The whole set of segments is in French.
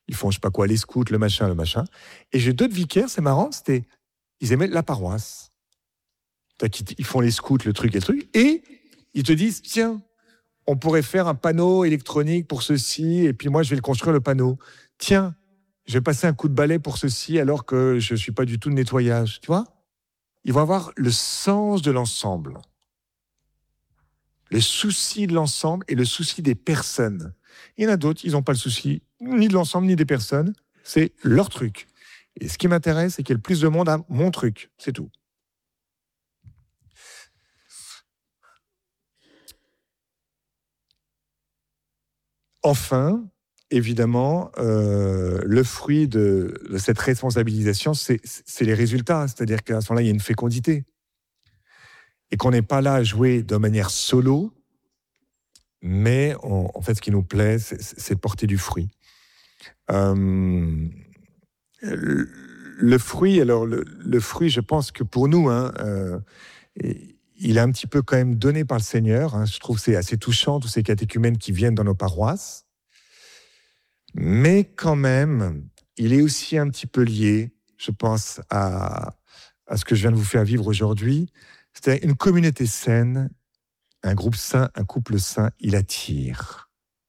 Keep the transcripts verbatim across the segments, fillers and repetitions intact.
Ils font, je sais pas quoi, les scouts, le machin, le machin. Et j'ai d'autres vicaires, c'est marrant, c'était, ils aimaient la paroisse. Ils font les scouts, le truc et le truc. Et ils te disent, tiens, on pourrait faire un panneau électronique pour ceci, et puis moi, je vais le construire, le panneau. Tiens, je vais passer un coup de balai pour ceci, alors que je ne suis pas du tout de nettoyage. Tu vois ? Ils vont avoir le sens de l'ensemble, le souci de l'ensemble et le souci des personnes. Il y en a d'autres, ils n'ont pas le souci ni de l'ensemble, ni des personnes. C'est leur truc. Et ce qui m'intéresse, c'est qu'il y ait le plus de monde à mon truc. C'est tout. Enfin, évidemment, euh, le fruit de, de cette responsabilisation, c'est, c'est les résultats. C'est-à-dire qu'à ce moment-là, il y a une fécondité. Et qu'on n'est pas là à jouer de manière solo, mais on, en fait, ce qui nous plaît, c'est, c'est de porter du fruit. Euh, le, le fruit, alors le, le fruit, je pense que pour nous, hein, euh, il est un petit peu quand même donné par le Seigneur. Hein. Je trouve que c'est assez touchant, tous ces catéchumènes qui viennent dans nos paroisses. Mais quand même, il est aussi un petit peu lié, je pense, à, à ce que je viens de vous faire vivre aujourd'hui. C'est une communauté saine, un groupe sain, un couple sain, il attire.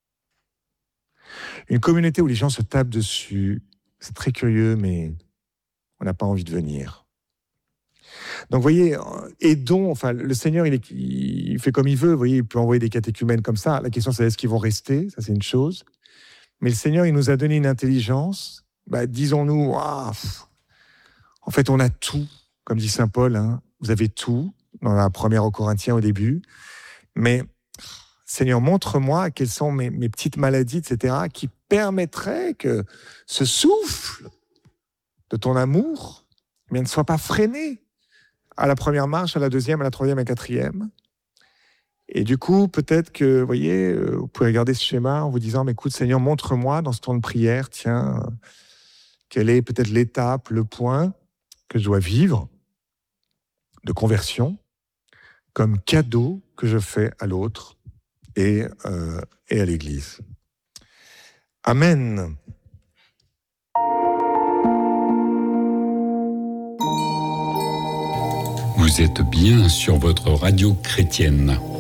Une communauté où les gens se tapent dessus, c'est très curieux, mais on n'a pas envie de venir. Donc, vous voyez, aidons, enfin, le Seigneur, il, est, il fait comme il veut, vous voyez, il peut envoyer des catéchumènes comme ça. La question, c'est est-ce qu'ils vont rester ? Ça, c'est une chose. Mais le Seigneur, il nous a donné une intelligence. Bah, disons-nous, ah, pff, en fait, on a tout, comme dit saint Paul. Hein, vous avez tout, dans la première aux Corinthiens au début. Mais, Seigneur, montre-moi quelles sont mes, mes petites maladies, et cetera, qui permettraient que ce souffle de ton amour eh bien, ne soit pas freiné à la première marche, à la deuxième, à la troisième, à la quatrième. Et du coup, peut-être que, vous voyez, vous pouvez regarder ce schéma en vous disant, mais écoute, Seigneur, montre-moi dans ce temps de prière, tiens, quelle est peut-être l'étape, le point que je dois vivre de conversion comme cadeau que je fais à l'autre et, euh, et à l'Église. Amen. Vous êtes bien sur votre radio chrétienne.